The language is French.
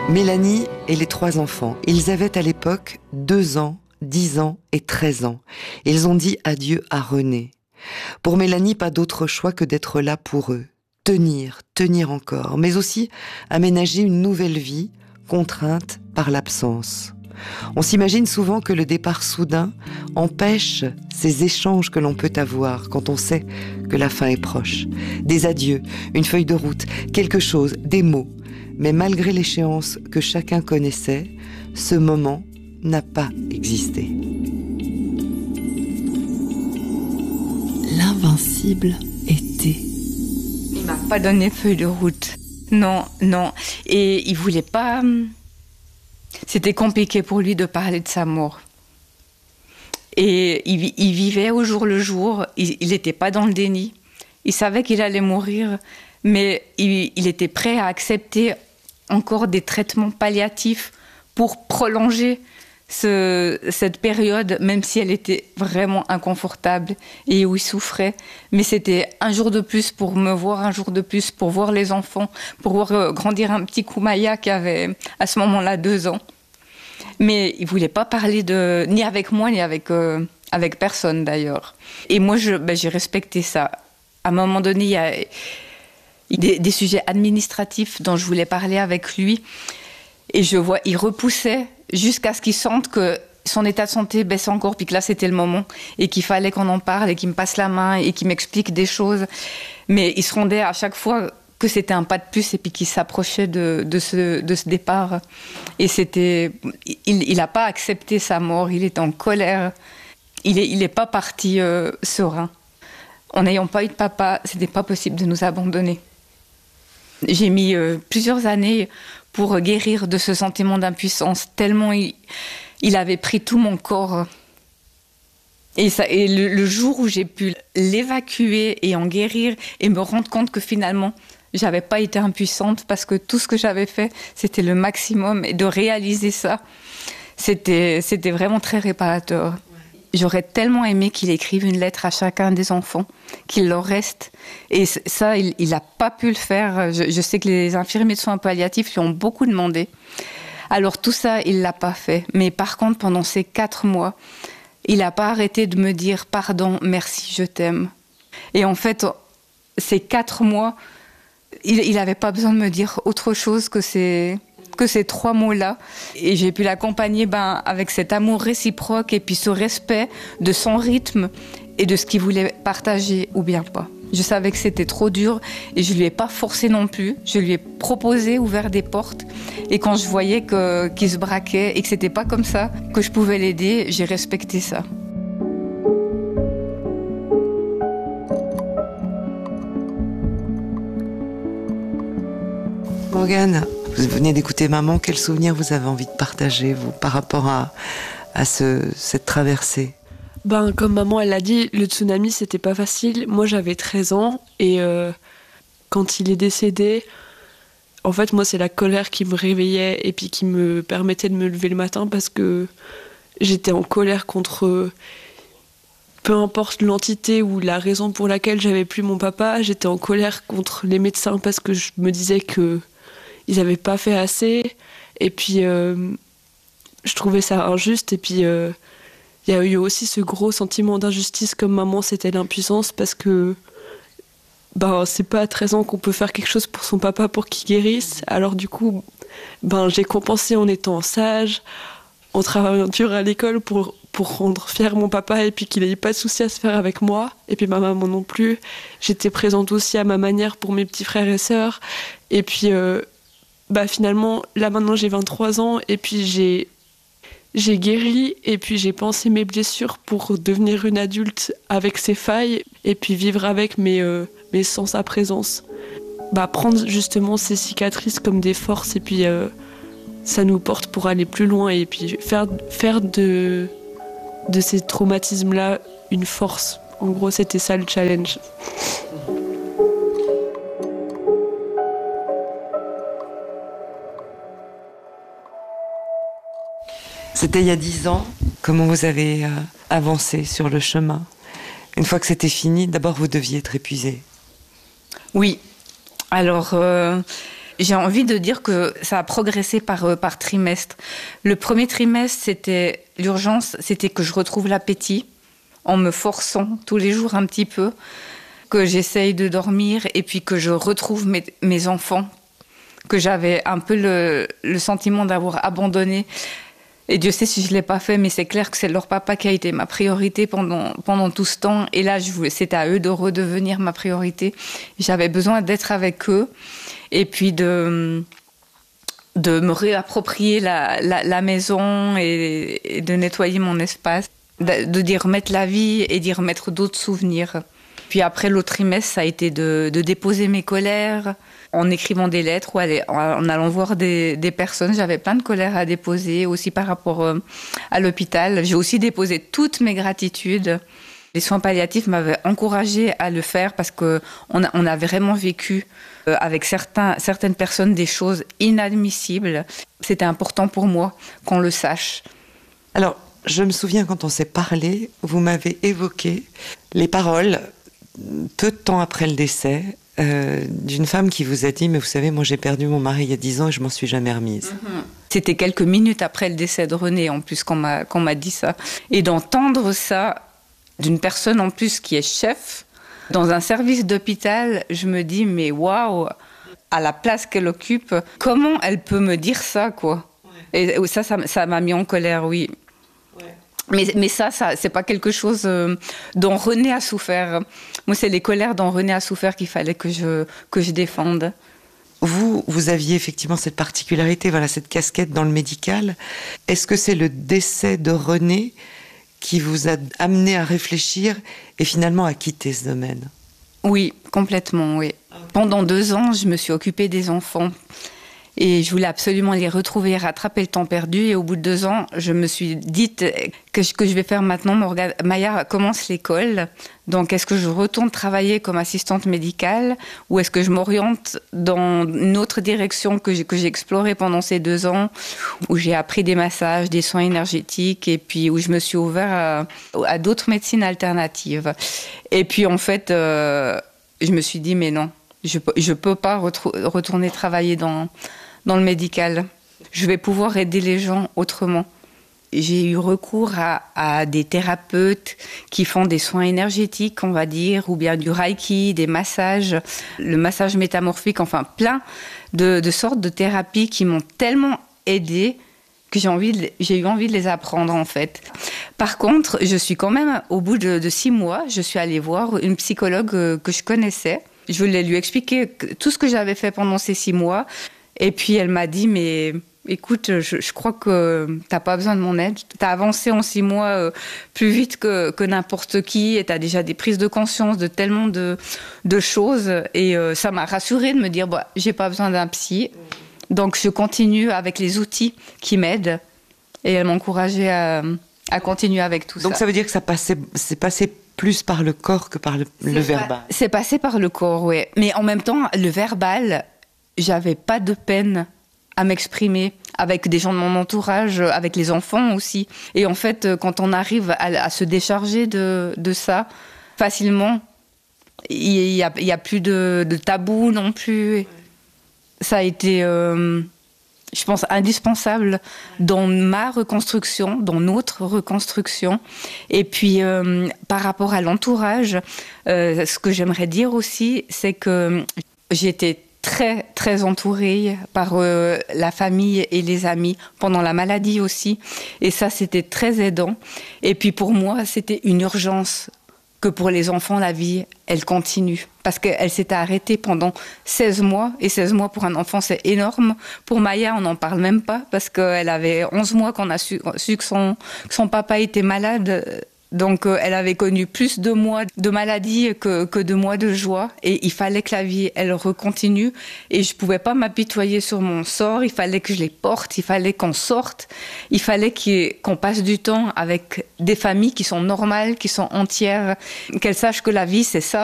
Mélanie et les 3 enfants, ils avaient à l'époque 2 ans, 10 ans et 13 ans. Ils ont dit adieu à René. Pour Mélanie, pas d'autre choix que d'être là pour eux. Tenir encore, mais aussi aménager une nouvelle vie, contrainte par l'absence. On s'imagine souvent que le départ soudain empêche ces échanges que l'on peut avoir quand on sait que la fin est proche. Des adieux, une feuille de route, quelque chose, des mots. Mais malgré l'échéance que chacun connaissait, ce moment n'a pas existé. L'invincible été. Il m'a pas donné feuille de route. Non. Et il voulait pas... C'était compliqué pour lui de parler de sa mort. Et il vivait au jour le jour. Il n'était pas dans le déni. Il savait qu'il allait mourir, mais il était prêt à accepter encore des traitements palliatifs pour prolonger cette période, même si elle était vraiment inconfortable et où il souffrait. Mais c'était un jour de plus pour me voir, un jour de plus pour voir les enfants, pour voir grandir un petit Koumaya qui avait à ce moment-là 2 ans. Mais il ne voulait pas parler ni avec moi, ni avec personne d'ailleurs. Et moi, j'ai respecté ça. À un moment donné, il y a des sujets administratifs dont je voulais parler avec lui. Et je vois, il repoussait jusqu'à ce qu'il sente que son état de santé baissait encore, puis que là, c'était le moment, et qu'il fallait qu'on en parle, et qu'il me passe la main, et qu'il m'explique des choses. Mais il se rendait à chaque fois que c'était un pas de plus, et puis qu'il s'approchait de ce départ. Et il n'a pas accepté sa mort, il est en colère. Il n'est pas parti serein. En n'ayant pas eu de papa, ce n'était pas possible de nous abandonner. J'ai mis plusieurs années pour guérir de ce sentiment d'impuissance, tellement il avait pris tout mon corps. Et le jour où j'ai pu l'évacuer et en guérir et me rendre compte que finalement, j'avais pas été impuissante parce que tout ce que j'avais fait, c'était le maximum. Et de réaliser ça, c'était vraiment très réparateur. J'aurais tellement aimé qu'il écrive une lettre à chacun des enfants, qu'il leur reste. Et ça, il n'a pas pu le faire. Je sais que les infirmiers de soins palliatifs lui ont beaucoup demandé. Alors tout ça, il ne l'a pas fait. Mais par contre, pendant ces 4 mois, il n'a pas arrêté de me dire « Pardon, merci, je t'aime ». Et en fait, ces 4 mois, il n'avait pas besoin de me dire autre chose que ces 3 mots-là. Et j'ai pu l'accompagner avec cet amour réciproque et puis ce respect de son rythme et de ce qu'il voulait partager ou bien pas. Je savais que c'était trop dur et je ne lui ai pas forcé non plus. Je lui ai proposé, ouvert des portes. Et quand je voyais qu'il se braquait et que ce n'était pas comme ça que je pouvais l'aider, j'ai respecté ça. Morgane, vous venez d'écouter maman, quel souvenir vous avez envie de partager, vous, par rapport à cette traversée? Comme maman, elle l'a dit, le tsunami, c'était pas facile. Moi, j'avais 13 ans et quand il est décédé, en fait, moi, c'est la colère qui me réveillait et puis qui me permettait de me lever le matin parce que j'étais en colère contre peu importe l'entité ou la raison pour laquelle j'avais plus mon papa. J'étais en colère contre les médecins parce que je me disais que ils n'avaient pas fait assez. Et puis, je trouvais ça injuste. Et puis, il y a eu aussi ce gros sentiment d'injustice comme maman, c'était l'impuissance parce que c'est pas à 13 ans qu'on peut faire quelque chose pour son papa pour qu'il guérisse. Alors du coup, j'ai compensé en étant sage, en travaillant dur à l'école pour rendre fier mon papa et puis qu'il n'ait pas de soucis à se faire avec moi. Et puis ma maman non plus. J'étais présente aussi à ma manière pour mes petits frères et sœurs. Et puis finalement, là maintenant j'ai 23 ans et puis j'ai guéri et puis j'ai pensé mes blessures pour devenir une adulte avec ses failles et puis vivre avec mais sans sa présence. Prendre justement ces cicatrices comme des forces et puis ça nous porte pour aller plus loin et puis faire de ces traumatismes-là une force. En gros, c'était ça le challenge. C'était il y a 10 ans. Comment vous avez avancé sur le chemin? Une fois que c'était fini, d'abord vous deviez être épuisé. Oui. Alors, J'ai envie de dire que ça a progressé par trimestre. Le premier trimestre, l'urgence, c'était que je retrouve l'appétit en me forçant tous les jours un petit peu, que j'essaye de dormir et puis que je retrouve mes enfants, que j'avais un peu le sentiment d'avoir abandonné. Et Dieu sait si je ne l'ai pas fait, mais c'est clair que c'est leur papa qui a été ma priorité pendant tout ce temps. Et là, c'était à eux de redevenir ma priorité. J'avais besoin d'être avec eux et puis de me réapproprier la maison et de nettoyer mon espace, d'y remettre la vie et d'y remettre d'autres souvenirs. Puis après, l'autre trimestre, ça a été de déposer mes colères en écrivant des lettres ou en allant voir des personnes. J'avais plein de colères à déposer, aussi par rapport à l'hôpital. J'ai aussi déposé toutes mes gratitudes. Les soins palliatifs m'avaient encouragée à le faire parce qu'on a vraiment vécu avec certaines personnes des choses inadmissibles. C'était important pour moi qu'on le sache. Alors, je me souviens quand on s'est parlé, vous m'avez évoqué les paroles, peu de temps après le décès, d'une femme qui vous a dit « Mais vous savez, moi j'ai perdu mon mari il y a 10 ans et je m'en suis jamais remise. » C'était quelques minutes après le décès de René, en plus, qu'on m'a dit ça. Et d'entendre ça d'une personne, en plus, qui est chef, dans un service d'hôpital, je me dis « Mais waouh, à la place qu'elle occupe, comment elle peut me dire ça, quoi ?» Et ça m'a mis en colère, oui. Mais ça, c'est pas quelque chose dont René a souffert. Moi, c'est les colères dont René a souffert qu'il fallait que je défende. Vous aviez effectivement cette particularité, voilà, cette casquette dans le médical. Est-ce que c'est le décès de René qui vous a amené à réfléchir et finalement à quitter ce domaine? Oui, complètement, oui. Pendant 2 ans, je me suis occupée des enfants. Et je voulais absolument les retrouver, rattraper le temps perdu. Et au bout de 2 ans, je me suis dit que je vais faire maintenant. Maya commence l'école. Donc, est-ce que je retourne travailler comme assistante médicale ou est-ce que je m'oriente dans une autre direction que j'ai explorée pendant ces 2 ans, où j'ai appris des massages, des soins énergétiques et puis où je me suis ouvert à d'autres médecines alternatives. Et puis, en fait, je me suis dit, mais non, je peux pas retourner travailler dans le médical. Je vais pouvoir aider les gens autrement. J'ai eu recours à des thérapeutes qui font des soins énergétiques, on va dire, ou bien du reiki, des massages, le massage métamorphique, enfin plein de sortes de thérapies qui m'ont tellement aidée que j'ai eu envie de les apprendre, en fait. Par contre, je suis quand même, au bout de 6 mois, je suis allée voir une psychologue que je connaissais. Je voulais lui expliquer tout ce que j'avais fait pendant ces 6 mois. Et puis, elle m'a dit, mais écoute, je crois que t'as pas besoin de mon aide. T'as avancé en 6 mois plus vite que n'importe qui et t'as déjà des prises de conscience de tellement de choses. Et ça m'a rassurée de me dire, bah, j'ai pas besoin d'un psy. Donc, je continue avec les outils qui m'aident. Et elle m'a encouragée à continuer avec tout ça. Donc, ça veut dire que c'est passé plus par le corps que par le verbal. C'est passé par le corps, oui. Mais en même temps, le verbal, j'avais pas de peine à m'exprimer avec des gens de mon entourage, avec les enfants aussi. Et en fait, quand on arrive à se décharger de ça facilement, il y a plus de tabou non plus. Ouais. Ça a été, je pense, indispensable dans ma reconstruction, dans notre reconstruction. Et puis, par rapport à l'entourage, ce que j'aimerais dire aussi, c'est que j'étais très, très entourée par la famille et les amis, pendant la maladie aussi. Et ça, c'était très aidant. Et puis, pour moi, c'était une urgence que pour les enfants, la vie, elle continue. Parce qu'elle s'était arrêtée pendant 16 mois. Et 16 mois pour un enfant, c'est énorme. Pour Maya, on n'en parle même pas. Parce qu'elle avait 11 mois qu'on a su que son papa était malade. Donc, elle avait connu plus de mois de maladie que de mois de joie. Et il fallait que la vie, elle recontinue. Et je pouvais pas m'apitoyer sur mon sort. Il fallait que je les porte. Il fallait qu'on sorte. Il fallait qu'on passe du temps avec des familles qui sont normales, qui sont entières. Qu'elles sachent que la vie, c'est ça.